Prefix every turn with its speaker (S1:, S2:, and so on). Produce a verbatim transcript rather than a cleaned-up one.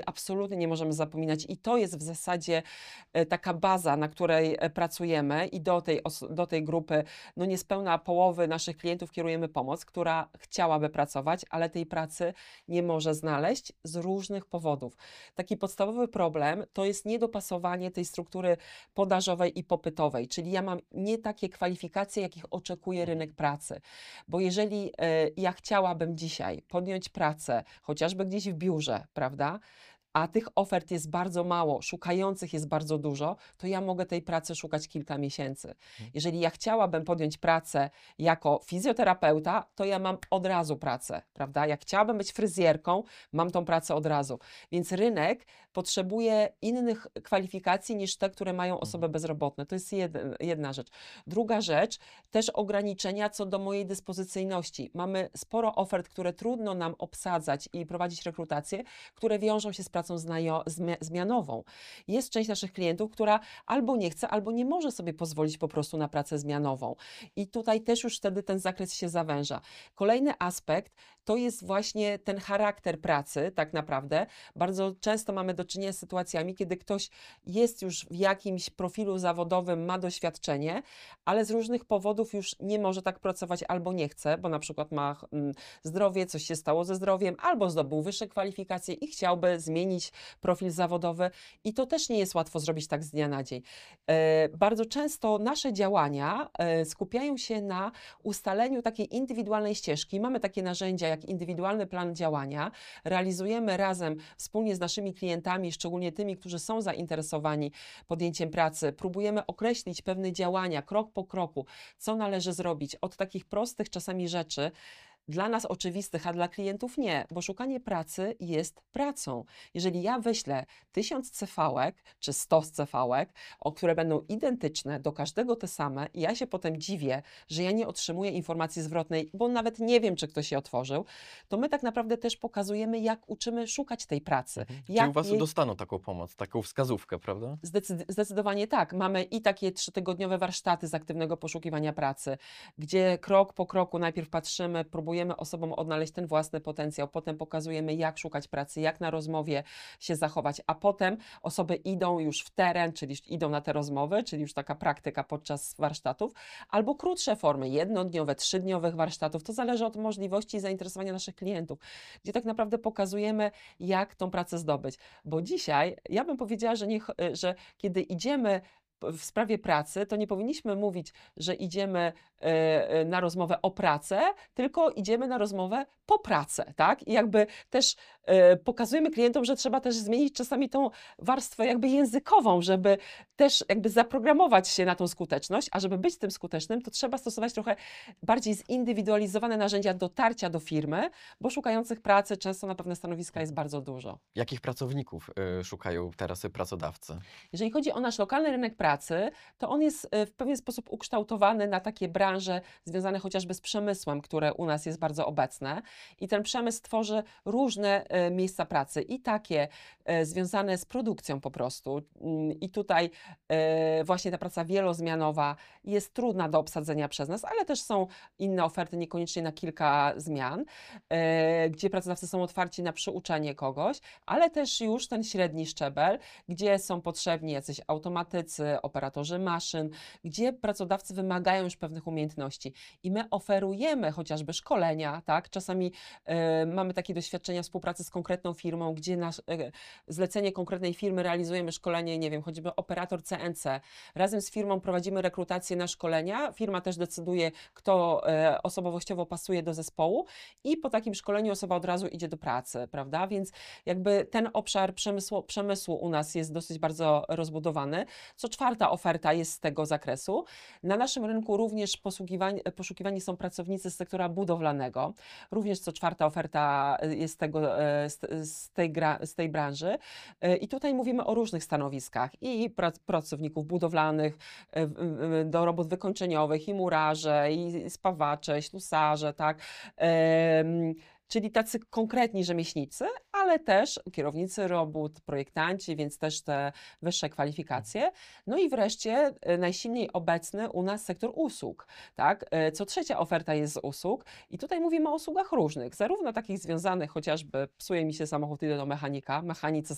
S1: absolutnie nie możemy zapominać i to jest w zasadzie e, taka baza, na której e, pracujemy i do tej, os- do tej grupy, no niespełna połowy naszych klientów kierujemy pomoc, która chciałaby pracować, ale tej pracy nie może znaleźć z różnych powodów. Taki podstawowy problem to jest niedopasowanie tej struktury podażowej i popytowej, czyli ja mam nie takie kwalifikacje, jakich oczekuje rynek pracy. Bo jeżeli e, ja chciałabym dzisiaj podjąć pracę, chociażby gdzieś w biurze, prawda? A tych ofert jest bardzo mało, szukających jest bardzo dużo, to ja mogę tej pracy szukać kilka miesięcy. Jeżeli ja chciałabym podjąć pracę jako fizjoterapeuta, to ja mam od razu pracę, prawda? Jak chciałabym być fryzjerką, mam tą pracę od razu. Więc rynek potrzebuje innych kwalifikacji niż te, które mają osoby bezrobotne. To jest jed- jedna rzecz. Druga rzecz, też ograniczenia co do mojej dyspozycyjności. Mamy sporo ofert, które trudno nam obsadzać i prowadzić rekrutację, które wiążą się z pracą znajo- zmia- zmianową. Jest część naszych klientów, która albo nie chce, albo nie może sobie pozwolić po prostu na pracę zmianową. I tutaj też już wtedy ten zakres się zawęża. Kolejny aspekt to jest właśnie ten charakter pracy, tak naprawdę. Bardzo często mamy do czynienia z sytuacjami, kiedy ktoś jest już w jakimś profilu zawodowym, ma doświadczenie, ale z różnych powodów już nie może tak pracować albo nie chce, bo na przykład ma mm, zdrowie, coś się stało ze zdrowiem, albo zdobył wyższe kwalifikacje i chciałby zmienić profil zawodowy i to też nie jest łatwo zrobić tak z dnia na dzień. E, Bardzo często nasze działania e, skupiają się na ustaleniu takiej indywidualnej ścieżki. Mamy takie narzędzia jak indywidualny plan działania. Realizujemy razem wspólnie z naszymi klientami, szczególnie tymi, którzy są zainteresowani podjęciem pracy. Próbujemy określić pewne działania krok po kroku, co należy zrobić od takich prostych czasami rzeczy, dla nas oczywistych, a dla klientów nie, bo szukanie pracy jest pracą. Jeżeli ja wyślę tysiąc cefałek czy sto cefałek, o które będą identyczne, do każdego te same, i ja się potem dziwię, że ja nie otrzymuję informacji zwrotnej, bo nawet nie wiem, czy ktoś je otworzył, to my tak naprawdę też pokazujemy, jak uczymy szukać tej pracy.
S2: Czyli
S1: Jak
S2: u was
S1: jej
S2: dostaną taką pomoc, taką wskazówkę, prawda?
S1: Zdecyd- Zdecydowanie tak. Mamy i takie trzytygodniowe warsztaty z aktywnego poszukiwania pracy, gdzie krok po kroku najpierw patrzymy, próbujemy osobom odnaleźć ten własny potencjał, potem pokazujemy, jak szukać pracy, jak na rozmowie się zachować, a potem osoby idą już w teren, czyli idą na te rozmowy, czyli już taka praktyka podczas warsztatów, albo krótsze formy, jednodniowe, trzydniowych warsztatów. To zależy od możliwości i zainteresowania naszych klientów, gdzie tak naprawdę pokazujemy, jak tą pracę zdobyć. Bo dzisiaj ja bym powiedziała, że, nie, ch- że kiedy idziemy p- w sprawie pracy, to nie powinniśmy mówić, że idziemy e, e, na rozmowę o pracę, tylko idziemy na rozmowę po pracę, tak? I jakby też e, pokazujemy klientom, że trzeba też zmienić czasami tą warstwę jakby językową, żeby też jakby zaprogramować się na tą skuteczność, a żeby być tym skutecznym, to trzeba stosować trochę bardziej zindywidualizowane narzędzia dotarcia do firmy, bo szukających pracy często na pewne stanowiska jest bardzo dużo.
S2: Jakich pracowników y, szukają teraz y, pracodawcy?
S1: Jeżeli chodzi o nasz lokalny rynek pracy, to on jest e, w pewien sposób ukształtowany na takie branże związane chociażby z przemysłem, które u nas jest bardzo obecne. I ten przemysł tworzy różne e, miejsca pracy i takie e, związane z produkcją po prostu. Mm, I tutaj e, właśnie ta praca wielozmianowa jest trudna do obsadzenia przez nas, ale też są inne oferty, niekoniecznie na kilka zmian, e, gdzie pracodawcy są otwarci na przyuczenie kogoś, ale też już ten średni szczebel, gdzie są potrzebni jacyś automatycy, operatorzy maszyn, gdzie pracodawcy wymagają już pewnych umiejętności. I my oferujemy chociażby szkolenia, tak? Czasami e, mamy takie doświadczenia współpracy z konkretną firmą, gdzie na e, zlecenie konkretnej firmy realizujemy szkolenie, nie wiem, choćby operator C N C. Razem z firmą prowadzimy rekrutację na szkolenia, firma też decyduje, kto e, osobowościowo pasuje do zespołu i po takim szkoleniu osoba od razu idzie do pracy, prawda? Więc jakby ten obszar przemysłu, przemysłu u nas jest dosyć bardzo rozbudowany. Co czwarta oferta jest z tego zakresu. Na naszym rynku również posługiwani, poszukiwani są pracownicy z sektora budowlanego. Również co czwarta oferta jest z, tego, e, z, z, tej, gra, z tej branży. E, I tutaj mówimy o różnych stanowiskach i prac, pracowników budowlanych, e, w- w- do robót wykończeniowych, i murarze, i spawacze, ślusarze, tak. Em, Czyli tacy konkretni rzemieślnicy, ale też kierownicy robót, projektanci, więc też te wyższe kwalifikacje. No i wreszcie e, najsilniej obecny u nas sektor usług, tak? E, Co trzecia oferta jest z usług i tutaj mówimy o usługach różnych, zarówno takich związanych chociażby psuje mi się samochód, idę do mechanika, mechanicy